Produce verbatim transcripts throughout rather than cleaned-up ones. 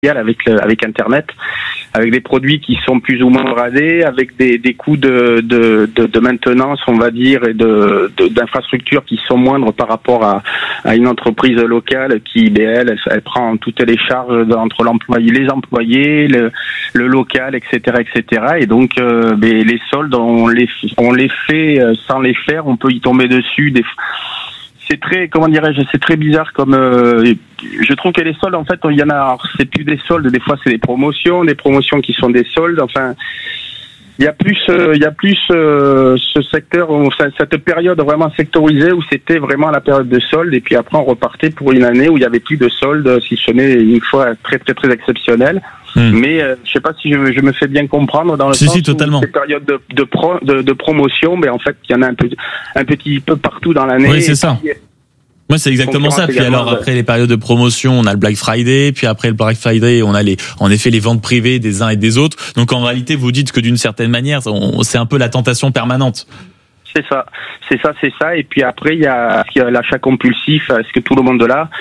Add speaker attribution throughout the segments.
Speaker 1: avec le, avec Internet, avec des produits qui sont plus ou moins bradés, avec des, des coûts de, de, de, de maintenance, on va dire, et de, de, d'infrastructures qui sont moindres par rapport à, à une entreprise locale qui, ben, elle, elle, elle prend toutes les charges entre l'employé, les employés, le, le local, et cetera, et cetera. Et donc, euh, ben, les soldes, on les, on les fait sans les faire, on peut y tomber dessus. Des, c'est très, comment dirais-je, c'est très bizarre comme. Euh, je trouve que les soldes, en fait, il y en a. Alors, c'est plus des soldes, des fois c'est des promotions, des promotions qui sont des soldes. Enfin, il y a plus, euh, il y a plus euh, ce secteur, cette période vraiment sectorisée où c'était vraiment la période de soldes, et puis après on repartait pour une année où il y avait plus de soldes, si ce n'est une fois très très très exceptionnelle. Mmh. Mais euh, je sais pas si je, je me fais bien comprendre dans le
Speaker 2: si,
Speaker 1: sens
Speaker 2: si, totalement.
Speaker 1: où ces périodes de de, pro, de de promotion, mais en fait il y en a un peu un petit peu partout dans l'année.
Speaker 2: Oui, c'est ça. Puis, moi, c'est exactement ça. Puis alors, après les périodes de promotion, on a le Black Friday. Puis après le Black Friday, on a les, en effet, les ventes privées des uns et des autres. Donc en réalité, vous dites que d'une certaine manière, on, c'est un peu la tentation permanente.
Speaker 1: C'est ça, c'est ça, c'est ça. Et puis après, il y a, il y a l'achat compulsif. Est-ce que tout le monde l'a?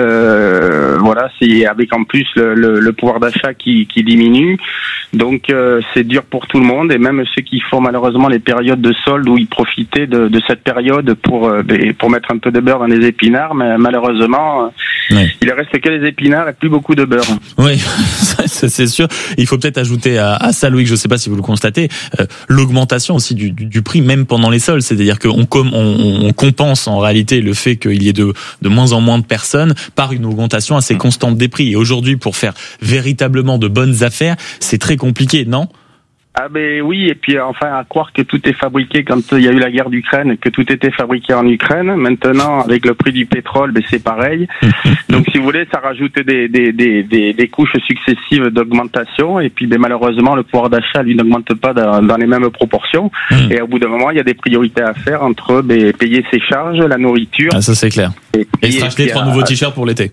Speaker 1: Euh, voilà, c'est avec en plus le, le, le pouvoir d'achat qui, qui diminue. Donc euh, c'est dur pour tout le monde, et même ceux qui font malheureusement les périodes de solde où ils profitaient de, de cette période pour euh, pour mettre un peu de beurre dans les épinards, mais malheureusement oui. il ne reste que les épinards et plus beaucoup de beurre.
Speaker 2: Oui, c'est sûr. Il faut peut-être ajouter à, à ça, Loïc, je ne sais pas si vous le constatez, euh, l'augmentation aussi du, du, du prix même pendant les soldes, c'est-à-dire qu'on on, on compense en réalité le fait qu'il y ait de, de moins en moins de personnes par une augmentation assez constante des prix. Et aujourd'hui, pour faire véritablement de bonnes affaires, c'est très compliqué, non?
Speaker 1: Ah ben oui, et puis enfin à croire que tout est fabriqué quand il y a eu la guerre d'Ukraine, que tout était fabriqué en Ukraine. Maintenant, avec le prix du pétrole, ben c'est pareil. Donc si vous voulez, ça rajoute des des des des, des couches successives d'augmentation, et puis ben malheureusement le pouvoir d'achat lui n'augmente pas dans, dans les mêmes proportions. Mmh. Et au bout d'un moment, il y a des priorités à faire entre ben, payer ses charges, la nourriture.
Speaker 2: Ah ça c'est clair. Et, et se racheter trois à... nouveaux t-shirts pour l'été.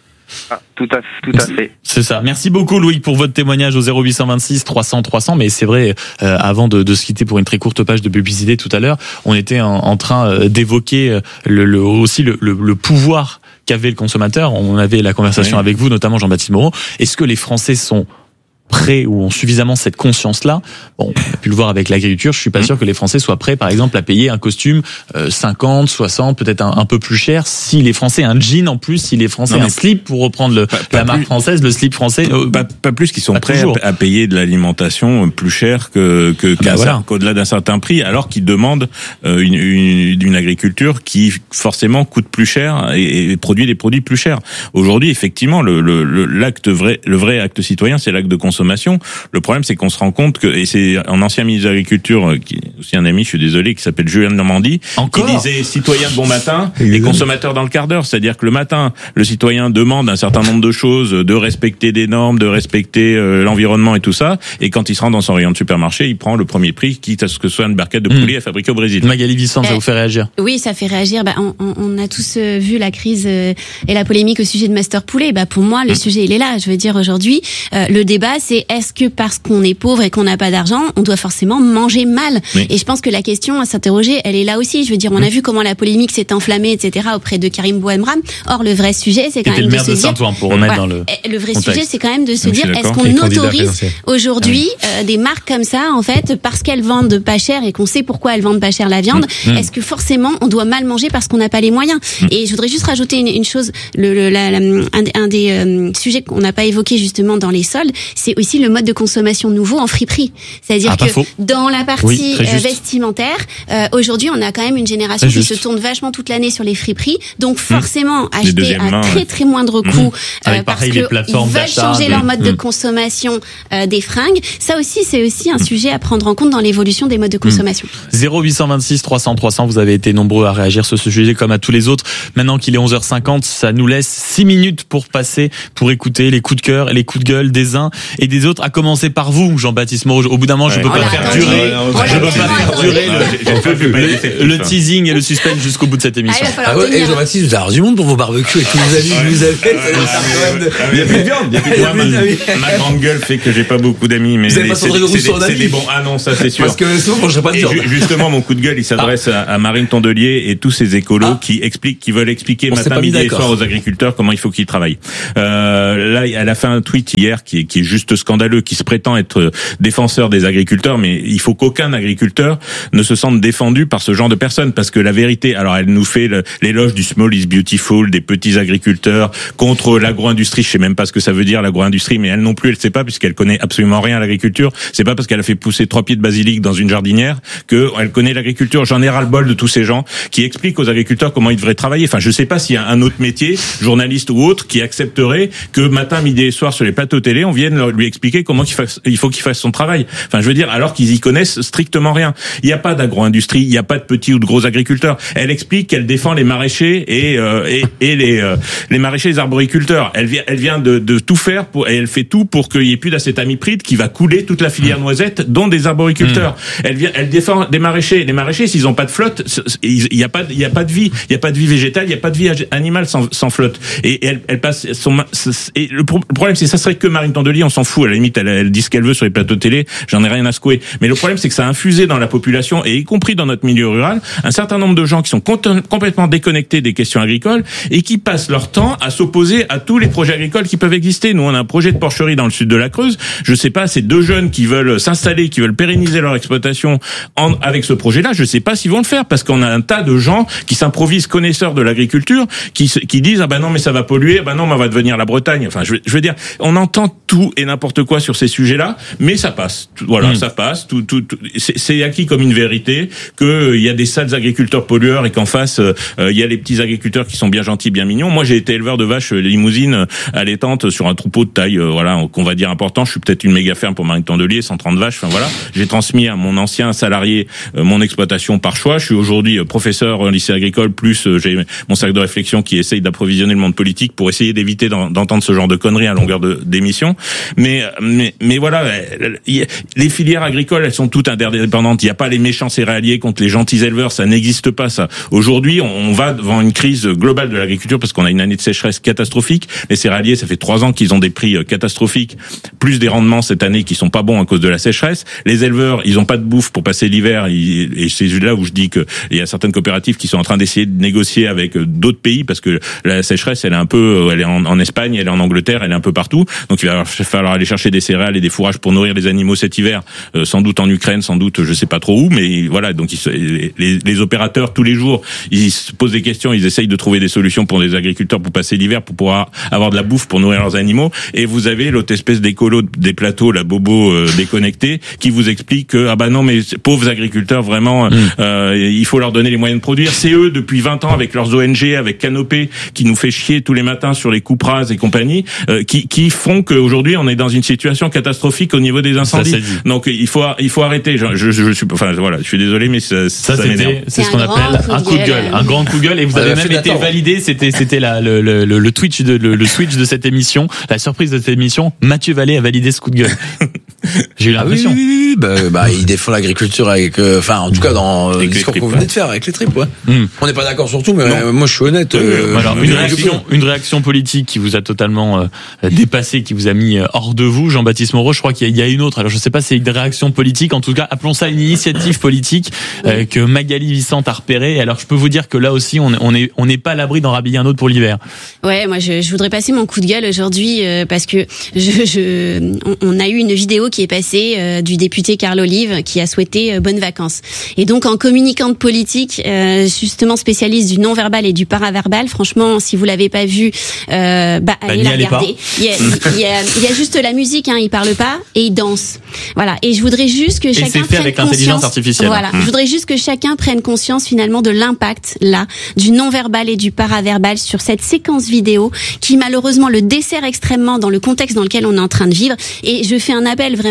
Speaker 1: Ah, tout à tout à fait.
Speaker 2: C'est ça. Merci beaucoup Louis pour votre témoignage au zéro huit cent vingt-six trois cents trois cents. Mais c'est vrai, euh, avant de, de se quitter pour une très courte page de publicité tout à l'heure, on était en, en train d'évoquer le, le, aussi le, le, le pouvoir qu'avait le consommateur. On avait la conversation oui. avec vous, notamment Jean-Baptiste Moreau. Est-ce que les Français sont prêts ou ont suffisamment cette conscience-là? Bon, on a pu le voir avec l'agriculture. Je suis pas mmh. sûr que les Français soient prêts, par exemple, à payer un costume euh, cinquante, soixante, peut-être un, un peu plus cher. Si les Français un jean en plus, si les Français non, un slip, pour reprendre le, pas, pas la marque plus, française, le slip français, euh,
Speaker 3: pas, pas plus qu'ils sont prêts à, à payer de l'alimentation plus cher que, que qu'à bah voilà. qu'au-delà d'un certain prix, alors qu'ils demandent euh, une, une, une agriculture qui forcément coûte plus cher et, et produit des produits plus chers. Aujourd'hui, effectivement, le, le, le l'acte vrai, le vrai acte citoyen, c'est l'acte de consommation. Le problème, c'est qu'on se rend compte que, et c'est un ancien ministre de l'Agriculture, qui est aussi un ami, je suis désolé, qui s'appelle Julien Normandie, Encore qui disait citoyen de bon matin et consommateur dans le quart d'heure. C'est-à-dire que le matin, le citoyen demande un certain nombre de choses, de respecter des normes, de respecter euh, l'environnement et tout ça. Et quand il se rend dans son rayon de supermarché, il prend le premier prix, quitte à ce que ce soit une barquette de poulet mmh. fabriquée au Brésil.
Speaker 2: Magali Vicente, eh, ça vous fait réagir?
Speaker 4: Oui, ça fait réagir. Bah, on, on a tous vu la crise et la polémique au sujet de Master Poulet. Bah, pour moi, le mmh. sujet, il est là. Je veux dire, aujourd'hui, euh, le débat, c'est est-ce que parce qu'on est pauvre et qu'on n'a pas d'argent, on doit forcément manger mal? Oui. Et je pense que la question à s'interroger, elle est là aussi. Je veux dire, on a vu comment la polémique s'est enflammée, et cetera, auprès de Karim Bouhamram. Or, le vrai sujet, c'est quand même
Speaker 2: le
Speaker 4: de
Speaker 2: maire
Speaker 4: se
Speaker 2: de
Speaker 4: dire...
Speaker 2: Saint-Ouen, pour remettre
Speaker 4: ouais,
Speaker 2: dans le
Speaker 4: Le vrai
Speaker 2: contexte.
Speaker 4: sujet, c'est quand même de se
Speaker 3: Donc,
Speaker 4: dire, est-ce qu'on autorise aujourd'hui euh, des marques comme ça, en fait, parce qu'elles vendent pas cher et qu'on sait pourquoi elles vendent pas cher la viande, mmh. est-ce que forcément on doit mal manger parce qu'on n'a pas les moyens? mmh. Et je voudrais juste rajouter une, une chose, le, le, la, la, un, un des euh, sujets qu'on n'a pas évoqué justement dans les soldes, c'est aussi le mode de consommation nouveau en friperie. C'est-à-dire
Speaker 2: ah,
Speaker 4: que
Speaker 2: faux.
Speaker 4: dans la partie
Speaker 2: oui,
Speaker 4: euh, vestimentaire, euh, aujourd'hui on a quand même une génération très qui juste. se tourne vachement toute l'année sur les friperies, donc forcément mmh. acheter à mains, très très moindre coût, mmh. euh,
Speaker 2: Avec
Speaker 4: parce
Speaker 2: pareil,
Speaker 4: que
Speaker 2: les plateformes
Speaker 4: ils veulent changer
Speaker 2: de...
Speaker 4: leur mode mmh. de consommation euh, des fringues. Ça aussi, c'est aussi un mmh. sujet à prendre en compte dans l'évolution des modes de consommation.
Speaker 2: Mmh. zéro huit cent vingt-six trois cents trois cents, vous avez été nombreux à réagir sur ce sujet comme à tous les autres. Maintenant qu'il est onze heures cinquante, ça nous laisse six minutes pour passer, pour écouter les coups de cœur et les coups de gueule des uns et et des autres, à commencer par vous, Jean-Baptiste Moreau. Au bout d'un moment, je peux
Speaker 4: pas
Speaker 2: faire durer, je peux pas faire durer le, le teasing et le suspense jusqu'au bout de cette émission.
Speaker 5: Ah, ah ouais, et Jean-Baptiste, vous avez avoir du monde pour vos barbecues et tous vos amis que vous avez.
Speaker 3: Il y a plus de viande, il y a plus de viande. Ma grande gueule fait que j'ai pas beaucoup d'amis, mais
Speaker 5: vous avez pas Sandrine Rousseau
Speaker 3: c'est des bons. Ah non, ça c'est sûr.
Speaker 5: Parce que souvent, je serais pas de viande.
Speaker 3: Justement, mon coup de gueule, il s'adresse à, à Marine Tondelier et tous ces écolos ah. qui expliquent, qui veulent expliquer matin, midi et soir aux agriculteurs comment il faut qu'ils travaillent. Euh, là, elle a fait un tweet hier qui est, qui est juste scandaleux, qui se prétend être défenseur des agriculteurs, mais il faut qu'aucun agriculteur ne se sente défendu par ce genre de personnes, parce que la vérité, alors elle nous fait le, l'éloge du small is beautiful, des petits agriculteurs contre l'agro-industrie. Je sais même pas ce que ça veut dire l'agro-industrie, mais elle non plus, elle sait pas, puisqu'elle connaît absolument rien à l'agriculture. C'est pas parce qu'elle a fait pousser trois pieds de basilic dans une jardinière que elle connaît l'agriculture. J'en ai ras-le-bol de tous ces gens qui expliquent aux agriculteurs comment ils devraient travailler. Enfin, je sais pas s'il y a un autre métier, journaliste ou autre, qui accepterait que matin, midi et soir sur les plateaux télé, on vienne lui expliquer comment il, fasse, il faut qu'il fasse son travail. Enfin, je veux dire, alors qu'ils y connaissent strictement rien. Il n'y a pas d'agro-industrie, il n'y a pas de petits ou de gros agriculteurs. Elle explique qu'elle défend les maraîchers et euh, et, et les euh, les maraîchers, les arboriculteurs. Elle vient elle vient de, de tout faire pour, et elle fait tout pour qu'il y ait plus d'acétamipride qui va couler toute la filière noisette, dont des arboriculteurs. Mmh. Elle vient, elle défend des maraîchers. Les maraîchers, s'ils ont pas de flotte, il y a pas, il y a pas de vie, il y a pas de vie végétale, il y a pas de vie animale sans, sans flotte. Et, et elle, elle passe son. Et le problème, c'est ça serait que Marine Tondelier, on s'en fout. À la limite, elle, elle dit ce qu'elle veut sur les plateaux de télé. J'en ai rien à secouer. Mais le problème, c'est que ça a infusé dans la population, et y compris dans notre milieu rural, un certain nombre de gens qui sont complètement déconnectés des questions agricoles et qui passent leur temps à s'opposer à tous les projets agricoles qui peuvent exister. Nous, on a un projet de porcherie dans le sud de la Creuse. Je sais pas, c'est deux jeunes qui veulent s'installer, qui veulent pérenniser leur exploitation en, avec ce projet-là. Je sais pas s'ils vont le faire, parce qu'on a un tas de gens qui s'improvisent connaisseurs de l'agriculture, qui, qui disent ah ben non mais ça va polluer, ah ben non mais on va devenir la Bretagne. Enfin, je, je veux dire, on entend tout et n'importe quoi sur ces sujets-là, mais ça passe. Voilà, mmh. ça passe. Tout, tout, tout c'est, c'est acquis comme une vérité que il euh, y a des sales agriculteurs pollueurs et qu'en face il euh, y a les petits agriculteurs qui sont bien gentils, bien mignons. Moi, j'ai été éleveur de vaches limousines allaitantes sur un troupeau de taille, euh, voilà, qu'on va dire important. Je suis peut-être une méga ferme pour Marine Tondelier, cent trente vaches. Enfin voilà, j'ai transmis à mon ancien salarié euh, mon exploitation par choix. Je suis aujourd'hui euh, professeur au lycée agricole, plus euh, j'ai mon cercle de réflexion qui essaye d'approvisionner le monde politique pour essayer d'éviter d'en, d'entendre ce genre de conneries à longueur de, d'émission. Mais, mais, mais voilà, les filières agricoles, elles sont toutes interdépendantes. Il n'y a pas les méchants céréaliers contre les gentils éleveurs, ça n'existe pas ça. Aujourd'hui, on va devant une crise globale de l'agriculture parce qu'on a une année de sécheresse catastrophique. Les céréaliers, ça fait trois ans qu'ils ont des prix catastrophiques, plus des rendements cette année qui sont pas bons à cause de la sécheresse. Les éleveurs, ils ont pas de bouffe pour passer l'hiver, et c'est là où je dis que il y a certaines coopératives qui sont en train d'essayer de négocier avec d'autres pays parce que la sécheresse, elle est un peu, elle est en, en Espagne, elle est en Angleterre, elle est un peu partout. Donc il va falloir aller chercher des céréales et des fourrages pour nourrir les animaux cet hiver, euh, sans doute en Ukraine, sans doute, je sais pas trop où, mais voilà. Donc ils, les, les opérateurs tous les jours, ils se posent des questions, ils essayent de trouver des solutions pour les agriculteurs pour passer l'hiver, pour pouvoir avoir de la bouffe pour nourrir leurs animaux. Et vous avez l'autre espèce d'écolo des plateaux, la bobo euh, déconnecté, qui vous explique que ah bah non mais pauvres agriculteurs vraiment, mmh. euh, il faut leur donner les moyens de produire. C'est eux depuis vingt ans avec leurs O N G, avec Canopé, qui nous fait chier tous les matins sur les coupes rases et compagnie, euh, qui qui font qu'aujourd'hui on est dans une situation catastrophique au niveau des incendies. Ça, donc il faut il faut arrêter. Je je, je suis enfin voilà, je suis désolé mais ça, ça, ça m'énerve.
Speaker 2: C'est ce qu'on appelle un coup de gueule, un grand coup de gueule. Et vous avez même été validé. C'était c'était la le le le Twitch de le, le switch de cette émission, la surprise de cette émission. Mathieu Vallée a validé ce coup de gueule. J'ai eu l'impression.
Speaker 5: Ah oui, oui, oui, bah, bah, il défend l'agriculture avec, enfin, euh, en tout cas dans euh, le discours qu'on venait de faire avec les tripes, ouais. Mm. On n'est pas d'accord sur tout, mais euh, moi je suis honnête. Euh,
Speaker 2: euh, alors, une réaction, une réaction politique qui vous a totalement euh, dépassé, qui vous a mis hors de vous, Jean-Baptiste Moreau. Je crois qu'il y a, il y a une autre. Alors je sais pas si c'est une réaction politique, en tout cas, appelons ça une initiative politique euh, que Magali Vicente a repérée. Alors je peux vous dire que là aussi, on, on est, on n'est pas à l'abri d'en rhabiller un autre pour l'hiver.
Speaker 4: Ouais, moi je, je voudrais passer mon coup de gueule aujourd'hui euh, parce que je, je, on, on a eu une vidéo qui est passée euh, du député Carl Olive qui a souhaité euh, bonnes vacances. Et donc en communicante politique, euh, justement spécialiste du non-verbal et du paraverbal, franchement, si vous l'avez pas vu, euh, bah, allez bah, la regarder. Il y, a, il, y a, il y a juste la musique, hein, il parle pas et il danse. Voilà. Et je voudrais juste que
Speaker 2: et
Speaker 4: chacun
Speaker 2: c'est fait
Speaker 4: prenne
Speaker 2: avec
Speaker 4: conscience.
Speaker 2: L'intelligence artificielle.
Speaker 4: Voilà. Mmh. Je voudrais juste que chacun prenne conscience finalement de l'impact là du non-verbal et du paraverbal sur cette séquence vidéo qui malheureusement le dessert extrêmement dans le contexte dans lequel on est en train de vivre. Et je fais un appel vraiment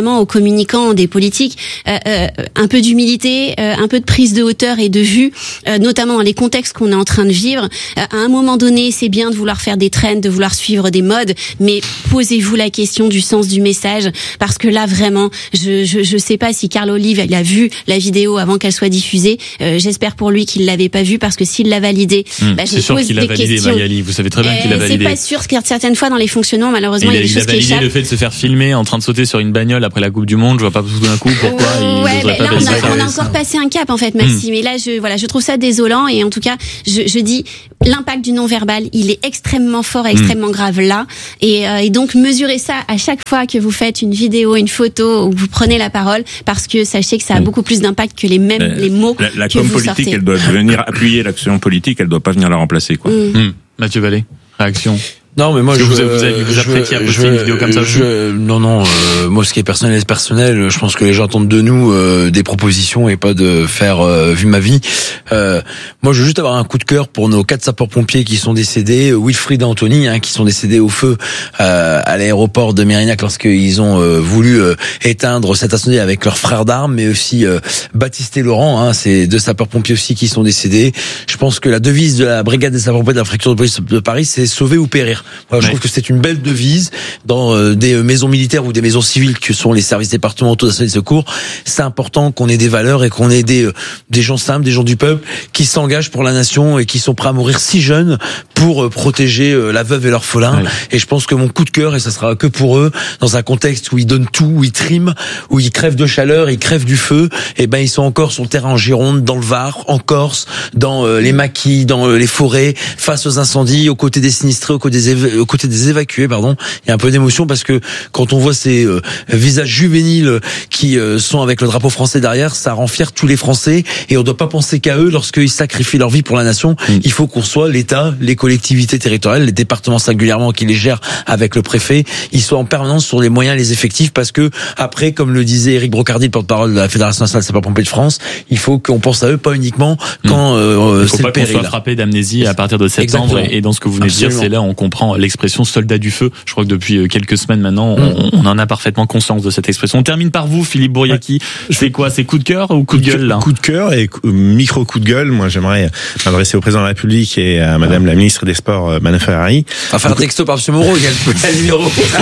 Speaker 4: vraiment aux communicants des politiques euh, euh, un peu d'humilité, euh, un peu de prise de hauteur et de vue, euh, notamment dans les contextes qu'on est en train de vivre. Euh, à un moment donné, c'est bien de vouloir faire des trends, de vouloir suivre des modes, mais posez-vous la question du sens du message, parce que là vraiment, je je, je sais pas si Carl Olive il a vu la vidéo avant qu'elle soit diffusée. Euh, j'espère pour lui qu'il l'avait pas vue, parce que s'il l'a validée,
Speaker 2: mmh,
Speaker 4: bah,
Speaker 2: c'est sûr qu'il a validé, Magali. Vous savez très bien qu'il a validé.
Speaker 4: C'est pas sûr, parce que certaines fois dans les fonctionnements, malheureusement,
Speaker 2: il
Speaker 4: il y a des choses qui échappent.
Speaker 2: Il a validé le fait de se faire filmer en train de sauter sur une bagnole après la Coupe du Monde. Je vois pas tout d'un coup pourquoi il
Speaker 4: ouais,
Speaker 2: n'oserait pas
Speaker 4: là,
Speaker 2: valider.
Speaker 4: On a, on a encore passé un cap en fait, Maxime. Mmh. Et là, je voilà, je trouve ça désolant. Et en tout cas, je, je dis l'impact du non-verbal, il est extrêmement fort, et extrêmement mmh. grave là. Et, euh, et donc mesurez ça à chaque fois que vous faites une vidéo, une photo, ou vous prenez la parole, parce que sachez que ça a beaucoup plus d'impact que les mêmes euh, les mots.
Speaker 3: La, la
Speaker 4: que
Speaker 3: com
Speaker 4: vous
Speaker 3: politique,
Speaker 4: sortez.
Speaker 3: elle doit venir appuyer l'action politique. Elle doit pas venir la remplacer, quoi.
Speaker 4: Mmh.
Speaker 2: Mmh. Mathieu Vallée, réaction.
Speaker 5: Non, mais moi, je,
Speaker 2: vous, vous avez vous appréciez à poster une vidéo comme ça aussi
Speaker 5: je, Non, non. Euh, moi, ce qui est personnel, est personnel. Je pense que les gens attendent de nous euh, des propositions et pas de faire euh, vu ma vie. Euh, moi, je veux juste avoir un coup de cœur pour nos quatre sapeurs-pompiers qui sont décédés, Wilfried et Anthony, hein, qui sont décédés au feu euh, à l'aéroport de Mérignac lorsqu'ils ont euh, voulu euh, éteindre cet incendie avec leurs frères d'armes, mais aussi euh, Baptiste et Laurent, hein, ces deux sapeurs-pompiers aussi qui sont décédés. Je pense que la devise de la brigade des sapeurs-pompiers de la préfecture de police de Paris, c'est sauver ou périr. Voilà, je ouais. trouve que c'est une belle devise dans euh, des maisons militaires ou des maisons civiles que sont les services départementaux d'incendie et de secours. C'est important qu'on ait des valeurs et qu'on ait des euh, des gens simples, des gens du peuple qui s'engagent pour la nation et qui sont prêts à mourir si jeunes pour euh, protéger euh, la veuve et l'orphelin. Ouais. Et je pense que mon coup de cœur, et ça sera que pour eux, dans un contexte où ils donnent tout, où ils triment, où ils crèvent de chaleur, ils crèvent du feu, et ben ils sont encore sur le terrain en Gironde, dans le Var, en Corse, dans euh, les maquis, dans euh, les forêts, face aux incendies, aux côtés des sinistrés, aux côtés des éva- aux côtés des évacués, pardon. Il y a un peu d'émotion parce que quand on voit ces euh, visages juvéniles qui euh, sont avec le drapeau français derrière, ça rend fier tous les Français, et on ne doit pas penser qu'à eux lorsqu'ils sacrifient leur vie pour la nation. Mmh. Il faut qu'on soit l'État, les collectivités territoriales, les départements singulièrement qui les gèrent avec le préfet, ils soient en permanence sur les moyens, les effectifs, parce que après, comme le disait Éric Brocardi, le porte-parole de la Fédération nationale des sapeurs-pompiers de France, il faut qu'on pense à eux, pas uniquement quand mmh. euh,
Speaker 2: il faut c'est pas le péril. Qu'on soit frappé d'amnésie à partir de septembre. Et, et dans ce que vous venez de dire, c'est là on comprend l'expression soldat du feu. Je crois que depuis quelques semaines maintenant, mmh. on, on en a parfaitement conscience de cette expression. On termine par vous, Philippe Bouriaki. Ouais. C'est quoi? C'est coup de cœur ou coup de gueule là?
Speaker 6: Coup de cœur et micro coup de gueule. Moi, j'aimerais m'adresser au président de la République et à Madame ah. la ministre des Sports, Manon Ferrari.
Speaker 5: On va faire un texto par M. Moreau, il y a le numéro.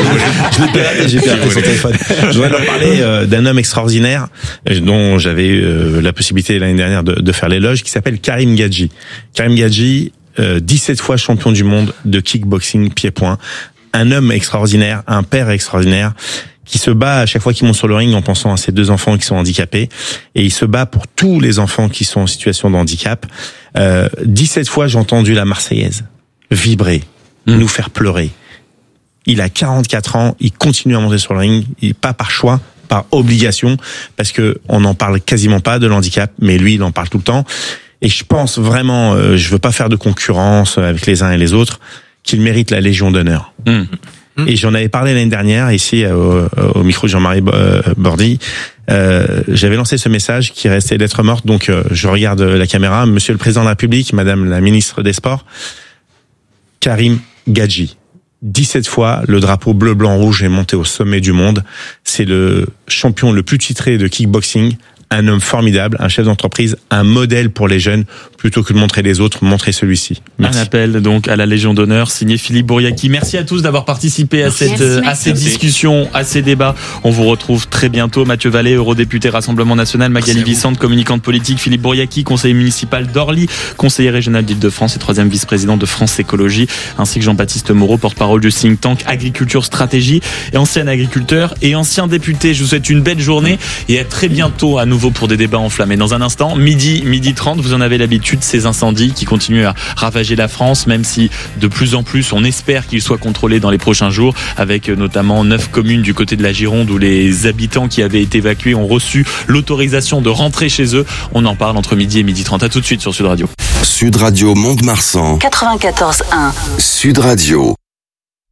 Speaker 6: Je l'ai perdu, j'ai perdu son téléphone. Je voudrais leur parler euh, d'un homme extraordinaire dont j'avais eu euh, la possibilité l'année dernière de, de faire l'éloge, qui s'appelle Karim Gadji. Karim Gadji, euh, dix-sept fois champion du monde de kickboxing pied-point. Un homme extraordinaire, un père extraordinaire, qui se bat à chaque fois qu'il monte sur le ring en pensant à ses deux enfants qui sont handicapés, et il se bat pour tous les enfants qui sont en situation de handicap. Euh, dix-sept fois, j'ai entendu la Marseillaise vibrer, mmh. nous faire pleurer. Il a quarante-quatre ans, il continue à monter sur le ring, il, pas par choix, par obligation, parce que on n'en parle quasiment pas de l'handicap, mais lui, il en parle tout le temps. Et je pense vraiment, euh, je veux pas faire de concurrence avec les uns et les autres, qu'il mérite la Légion d'honneur. Mmh. Mmh. Et j'en avais parlé l'année dernière ici au, au micro de Jean-Marie Bordy. Euh, j'avais lancé ce message qui restait lettre morte. Donc euh, je regarde la caméra. Monsieur le Président de la République, Madame la Ministre des Sports, Karim Gadji. dix-sept fois, le drapeau bleu, blanc, rouge est monté au sommet du monde. C'est le champion le plus titré de kickboxing. Un homme formidable, un chef d'entreprise, un modèle pour les jeunes. Plutôt que de montrer les autres, montrer celui-ci. Merci.
Speaker 2: Un appel donc à la Légion d'honneur, signé Philippe Bouriaki. Merci à tous d'avoir participé à cette, merci, à cette discussion, à ces débats. On vous retrouve très bientôt. Mathieu Vallée, eurodéputé Rassemblement National, Magali Vicente, communicante politique, Philippe Bouriaki, conseiller municipal d'Orly, conseiller régional d'Île-de-France et troisième vice-président de France Écologie, ainsi que Jean-Baptiste Moreau, porte-parole du think tank Agriculture Stratégie, et ancien agriculteur et ancien député. Je vous souhaite une belle journée et à très bientôt à nouveau pour des débats enflammés. Dans un instant, midi, midi trente, vous en avez l'habitude, ces incendies qui continuent à ravager la France, même si de plus en plus on espère qu'ils soient contrôlés dans les prochains jours, avec notamment neuf communes du côté de la Gironde où les habitants qui avaient été évacués ont reçu l'autorisation de rentrer chez eux. On en parle entre midi et midi trente. À tout de suite sur Sud Radio.
Speaker 7: Sud Radio Mont-de-Marsan. quatre-vingt-quatorze un. Sud Radio.